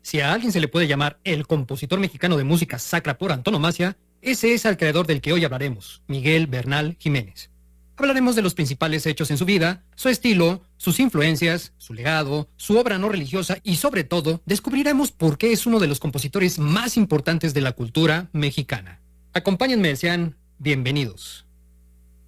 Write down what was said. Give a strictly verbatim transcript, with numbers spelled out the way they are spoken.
Si a alguien se le puede llamar el compositor mexicano de música sacra por antonomasia, ese es el creador del que hoy hablaremos, Miguel Bernal Jiménez. Hablaremos de los principales hechos en su vida, su estilo, sus influencias, su legado, su obra no religiosa y, sobre todo, descubriremos por qué es uno de los compositores más importantes de la cultura mexicana. Acompáñenme, sean bienvenidos.